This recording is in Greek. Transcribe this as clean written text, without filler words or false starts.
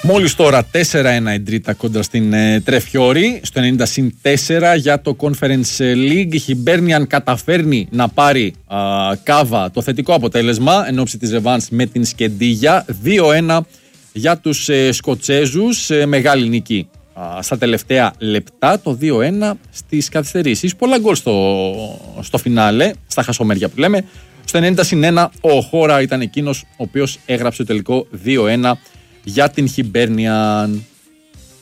Μόλις τώρα 4-1 η Ντρίτα κόντρα στην Τρεφιόρη. Στο 90-4 για το Conference League. Η Χιμπέρνιαν καταφέρνει να πάρει κάβα το θετικό αποτέλεσμα εν ώψη της ρεβάνς με την Σκεντίγια. 2-1 για τους Σκοτσέζους. Μεγάλη νίκη στα τελευταία λεπτά. Το 2-1 στις καθυστερήσεις. Πολλά γκολ στο φινάλε, στα χασομέρια που λέμε. Στο 90-1 ο Χώρα ήταν εκείνος ο οποίος έγραψε το τελικό 2-1 για την Χιμπέρνιαν.